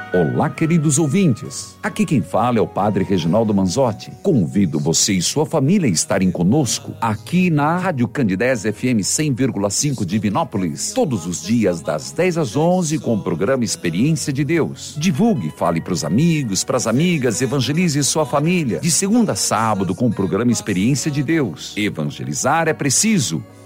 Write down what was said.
Olá, queridos ouvintes. Aqui quem fala é o Padre Reginaldo Manzotti. Convido você e sua família a estarem conosco aqui na Rádio Candidez FM 100,5 de Divinópolis, todos os dias das 10 às 11 com o programa Experiência de Deus. Divulgue, fale para os amigos, para as amigas, evangelize sua família. De segunda a sábado com o programa Experiência de Deus. Evangelizar é preciso.